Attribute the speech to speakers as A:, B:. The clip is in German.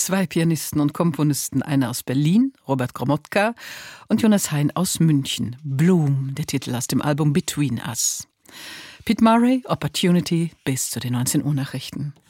A: zwei Pianisten und Komponisten, einer aus Berlin, Robert Gromotka, und Jonas Hein aus München. Bloom, der Titel aus dem Album Between Us. Pete Murray, Opportunity, bis zu den 19 Uhr Nachrichten.